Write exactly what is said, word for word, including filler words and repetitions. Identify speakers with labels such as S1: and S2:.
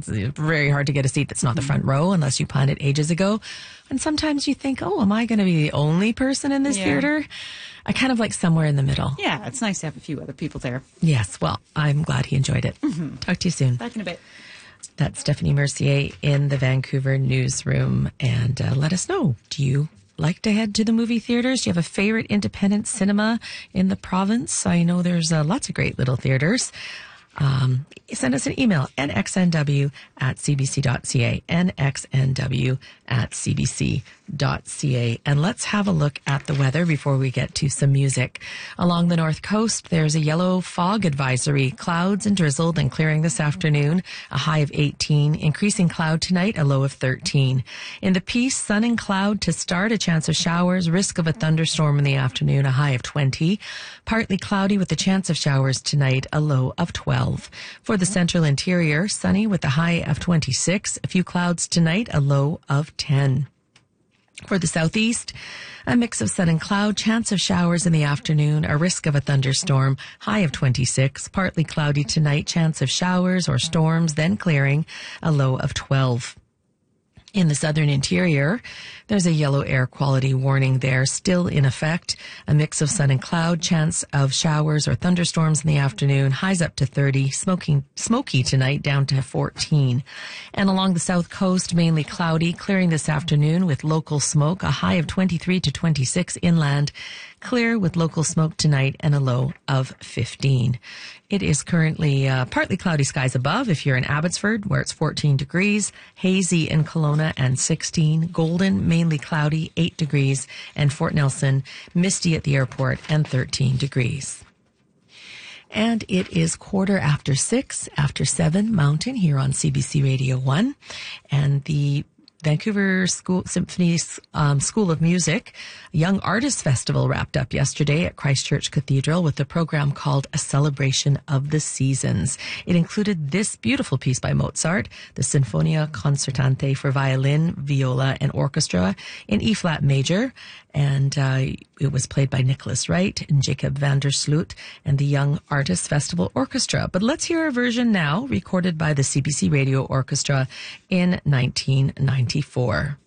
S1: It's very hard to get a seat that's not the front row unless you planned it ages ago. And sometimes you think, oh, am I going to be the only person in this
S2: Yeah.
S1: theater? I kind of like somewhere in the middle.
S2: Yeah, it's nice to have a few other people there.
S1: Yes, well, I'm glad he enjoyed it.
S2: Mm-hmm.
S1: Talk to you soon.
S2: Back in a bit.
S1: That's Stephanie Mercier in the Vancouver newsroom. And uh, let us know, do you like to head to the movie theaters? Do you have a favorite independent cinema in the province? I know there's uh, lots of great little theaters. Um, send us an email, n x n w at c b c dot c a, n x n w at c b c dot c a. And let's have a look at the weather before we get to some music. Along the north coast, there's a yellow fog advisory. Clouds and drizzle, then clearing this afternoon, a high of eighteen. Increasing cloud tonight, a low of thirteen. In the Peace, sun and cloud to start, a chance of showers, risk of a thunderstorm in the afternoon, a high of twenty. Partly cloudy with a chance of showers tonight, a low of twelve. For the central interior, sunny with a high of twenty-six. A few clouds tonight, a low of ten. For the southeast, a mix of sun and cloud, chance of showers in the afternoon, a risk of a thunderstorm, high of twenty-six. Partly cloudy tonight, chance of showers or storms, then clearing, a low of twelve. In the southern interior, there's a yellow air quality warning there still in effect. A mix of sun and cloud, chance of showers or thunderstorms in the afternoon, highs up to thirty, smoking, smoky tonight down to fourteen. And along the south coast, mainly cloudy, clearing this afternoon with local smoke, a high of twenty-three to twenty-six inland, clear with local smoke tonight and a low of fifteen. It is currently uh, partly cloudy skies above if you're in Abbotsford, where it's fourteen degrees, hazy in Kelowna and sixteen, Golden, mainly cloudy, eight degrees, and Fort Nelson, misty at the airport and thirteen degrees. And it is quarter after six, after seven Mountain here on C B C Radio one. And the Vancouver School Symphony um, School of Music Young Artists Festival wrapped up yesterday at Christchurch Cathedral with a program called A Celebration of the Seasons. It included this beautiful piece by Mozart, the Sinfonia Concertante for violin, viola, and orchestra in E-flat major, and uh, it was played by Nicholas Wright and Jacob van der Sloot and the Young Artists Festival Orchestra. But let's hear a version now recorded by the C B C Radio Orchestra in nineteen ninety-four.